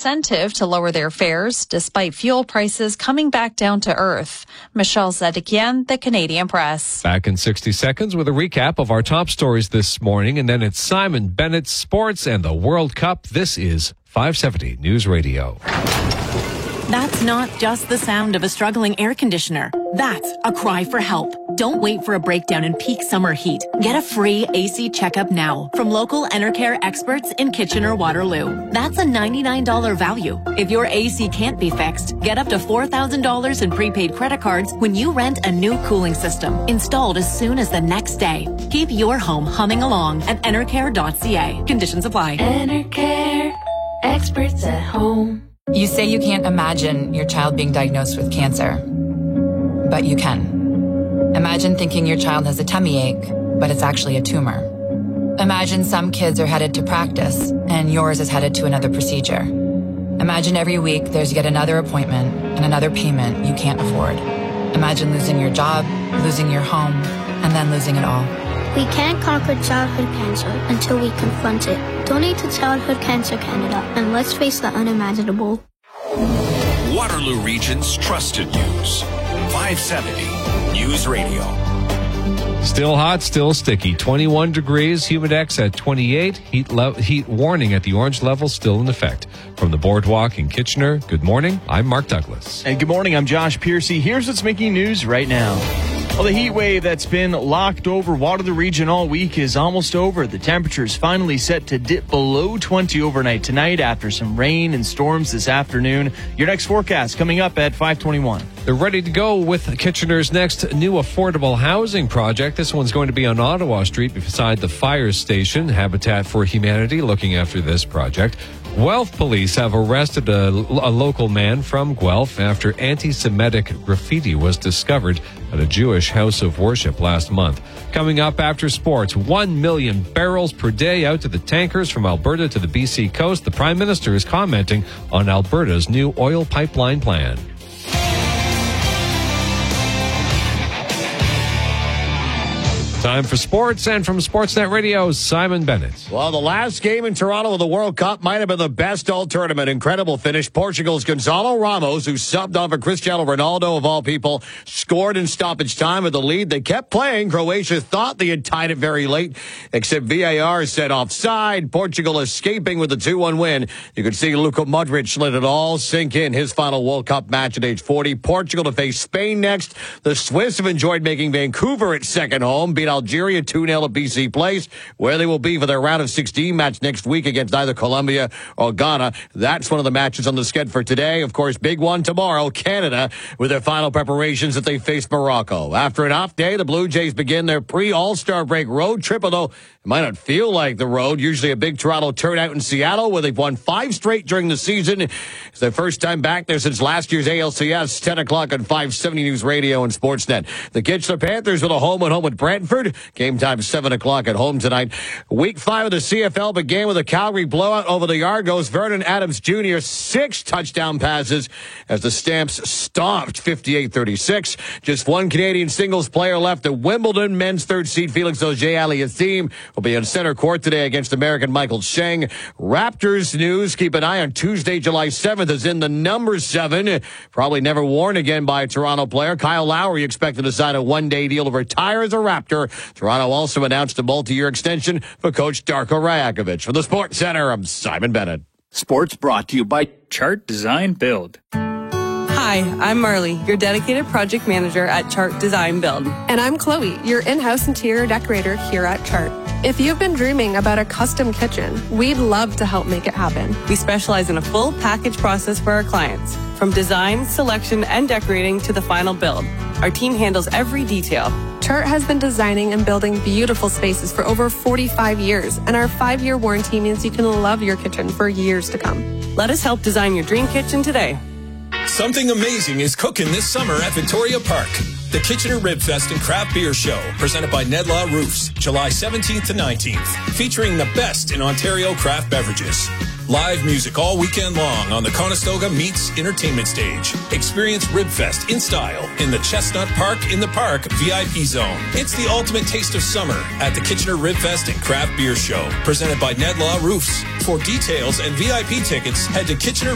incentive to lower their fares despite fuel prices coming back down to earth. Michelle Zedekian, The Canadian Press. Back in 60 seconds with a recap of our top stories this morning, and then it's Simon Bennett's Sports and the World Cup. This is 570 News Radio. That's not just the sound of a struggling air conditioner. That's a cry for help. Don't wait for a breakdown in peak summer heat. Get a free AC checkup now from local Enercare experts in Kitchener-Waterloo. That's a $99 value. If your AC can't be fixed, get up to $4,000 in prepaid credit cards when you rent a new cooling system installed as soon as the next day. Keep your home humming along at enercare.ca. Conditions apply. Enercare, experts at home. You say you can't imagine your child being diagnosed with cancer, but you can. Imagine thinking your child has a tummy ache, but it's actually a tumor. Imagine some kids are headed to practice and yours is headed to another procedure. Imagine every week there's yet another appointment and another payment you can't afford. Imagine losing your job, losing your home, and then losing it all. We can't conquer childhood cancer until we confront it. Donate to Childhood Cancer Canada and let's face the unimaginable. Waterloo Region's trusted news. 570 News Radio. Still hot, still sticky. 21 degrees, humidex at 28. Heat warning at the orange level still in effect. From the Boardwalk in Kitchener, good morning. I'm Mark Douglas. And good morning. I'm Josh Piercy. Here's what's making news right now. Well, the heat wave that's been locked over Waterloo Region all week is almost over. The temperature is finally set to dip below 20 overnight tonight after some rain and storms this afternoon. Your next forecast coming up at 5:21. They're ready to go with Kitchener's next new affordable housing project. This one's going to be on Ottawa Street beside the fire station. Habitat for Humanity looking after this project. Guelph police have arrested a local man from Guelph after anti-Semitic graffiti was discovered at a Jewish house of worship last month. Coming up after sports, 1 million barrels per day out to the tankers from Alberta to the BC coast. The Prime Minister is commenting on Alberta's new oil pipeline plan. Time for sports, and from Sportsnet Radio's Simon Bennett. Well, the last game in Toronto of the World Cup might have been the best all tournament. Incredible finish. Portugal's Gonzalo Ramos, who subbed on for Cristiano Ronaldo, of all people, scored in stoppage time with the lead. They kept playing. Croatia thought they had tied it very late, except VAR said offside. Portugal escaping with the 2-1 win. You could see Luka Modric let it all sink in. His final World Cup match at age 40. Portugal to face Spain next. The Swiss have enjoyed making Vancouver its second home. Beat Algeria 2-0 at BC Place, where they will be for their round of 16 match next week against either Colombia or Ghana. That's one of the matches on the schedule for today. Of course, big one tomorrow, Canada, with their final preparations as they face Morocco. After an off day, the Blue Jays begin their pre-All-Star break road trip, although it might not feel like the road. Usually a big Toronto turnout in Seattle, where they've won 5 straight during the season. It's their first time back there since last year's ALCS, 10 o'clock on 570 News Radio and Sportsnet. The Kitchener Panthers with a home with Brantford. Game time 7 o'clock at home tonight. Week 5 of the CFL began with a Calgary blowout over the Argos. Vernon Adams Jr., 6 touchdown passes as the Stamps stomped 58-36. Just one Canadian singles player left at Wimbledon. Men's third seed Felix Auger-Aliassime will be on center court today against American Michael Chang. Raptors news. Keep an eye on Tuesday, July 7th, as in the number 7. Probably never worn again by a Toronto player. Kyle Lowry expected to sign a one-day deal to retire as a Raptor. Toronto also announced a multi-year extension for coach Darko Rajakovic. For the Sports Center, I'm Simon Bennett. Sports brought to you by Chart Design Build. Hi, I'm Marley, your dedicated project manager at Chart Design Build. And I'm Chloe, your in-house interior decorator here at Chart. If you've been dreaming about a custom kitchen, we'd love to help make it happen. We specialize in a full package process for our clients, from design, selection, and decorating to the final build. Our team handles every detail. Chart has been designing and building beautiful spaces for over 45 years, and our 5-year warranty means you can love your kitchen for years to come. Let us help design your dream kitchen today. Something amazing is cooking this summer at Victoria Park. The Kitchener Rib Fest and Craft Beer Show, presented by Ned Law Roofs, July 17th to 19th, featuring the best in Ontario craft beverages. Live music all weekend long on the Conestoga Meets Entertainment Stage. Experience Ribfest in style in the Chestnut Park in the Park VIP Zone. It's the ultimate taste of summer at the Kitchener Ribfest and Craft Beer Show, presented by Ned Law Roofs. For details and VIP tickets, head to